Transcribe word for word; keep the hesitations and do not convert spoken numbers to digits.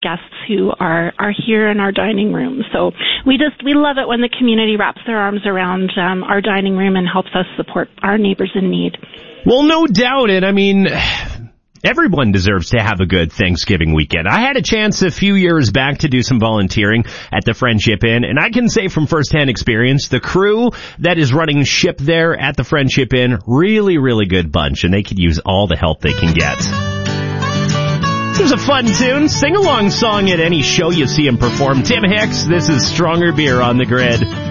guests who are, are here in our dining room. So we just, we love it when the community wraps their arms around um, our dining room and helps us support our neighbors in need. Well, no doubt. And I mean, everyone deserves to have a good Thanksgiving weekend. I had a chance a few years back to do some volunteering at the Friendship Inn, and I can say from firsthand experience, the crew that is running ship there at the Friendship Inn, really, really good bunch, and they could use all the help they can get. This is a fun tune. Sing-along song at any show you see him perform. Tim Hicks, this is Stronger Beer on the Grid.